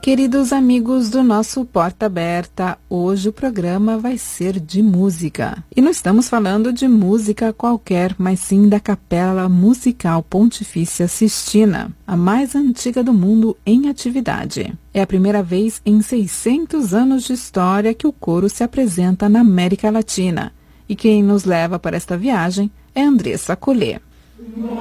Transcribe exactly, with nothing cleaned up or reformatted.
Queridos amigos do nosso Porta Aberta, hoje o programa vai ser de música. E não estamos falando de música qualquer, mas sim da Capela Musical Pontifícia Sistina, a mais antiga do mundo em atividade. É a primeira vez em seiscentos anos de história que o coro se apresenta na América Latina. E quem nos leva para esta viagem é Andressa Collet.